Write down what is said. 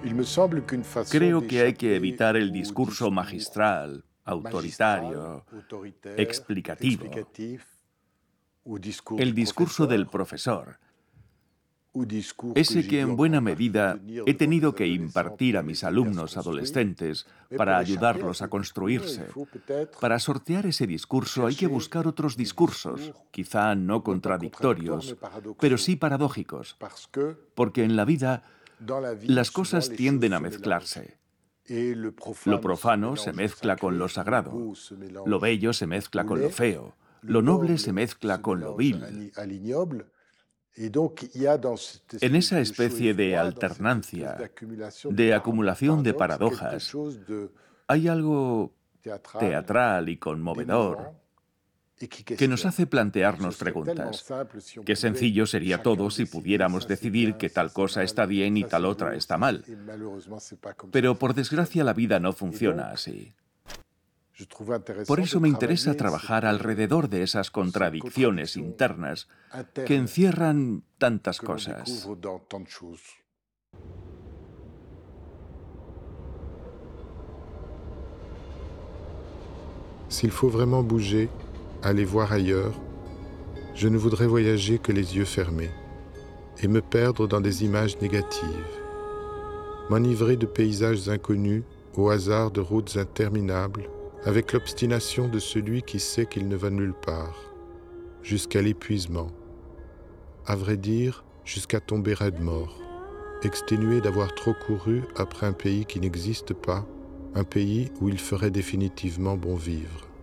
Creo que hay que evitar el discurso magistral, autoritario, explicativo, el discurso del profesor, ese que en buena medida he tenido que impartir a mis alumnos adolescentes para ayudarlos a construirse. Para sortear ese discurso hay que buscar otros discursos, quizá no contradictorios, pero sí paradójicos, porque en la vida las cosas tienden a mezclarse. Lo profano se mezcla con lo sagrado, lo bello se mezcla con lo feo, lo noble se mezcla con lo vil. En esa especie de alternancia, de acumulación de paradojas, hay algo teatral y conmovedor que nos hace plantearnos preguntas. Qué sencillo sería todo si pudiéramos decidir que tal cosa está bien y tal otra está mal. Pero por desgracia la vida no funciona así. Por eso me interesa trabajar alrededor de esas contradicciones internas que encierran tantas cosas. S'il faut vraiment bouger, aller voir ailleurs, je ne voudrais voyager que les yeux fermés et me perdre dans des images négatives, m'enivrer de paysages inconnus au hasard de routes interminables avec l'obstination de celui qui sait qu'il ne va nulle part, jusqu'à l'épuisement, à vrai dire jusqu'à tomber raide mort, exténué d'avoir trop couru après un pays qui n'existe pas, un pays où il ferait définitivement bon vivre.